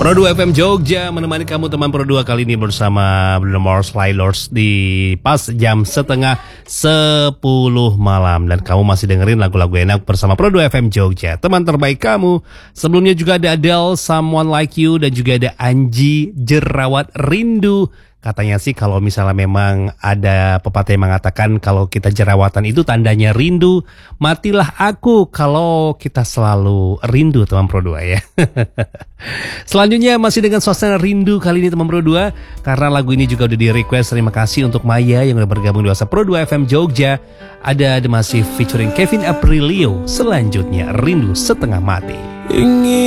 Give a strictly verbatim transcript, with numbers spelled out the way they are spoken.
Pro dua F M Jogja menemani kamu teman Pro dua kali ini bersama Bruno Mars Lylors di pas jam setengah sepuluh malam. Dan kamu masih dengerin lagu-lagu enak bersama Pro dua F M Jogja, teman terbaik kamu. Sebelumnya juga ada Adele, Someone Like You, dan juga ada Anji, Jerawat Rindu. Katanya sih kalau misalnya memang ada pepatah yang mengatakan kalau kita jerawatan itu tandanya rindu. Matilah aku kalau kita selalu rindu, teman Pro dua ya. Selanjutnya masih dengan suasana rindu kali ini teman Pro dua, karena lagu ini juga udah di request. Terima kasih untuk Maya yang udah bergabung di WhatsApp Pro dua F M Jogja. Ada The Massive featuring Kevin Aprilio. Selanjutnya Rindu Setengah Mati. Ingin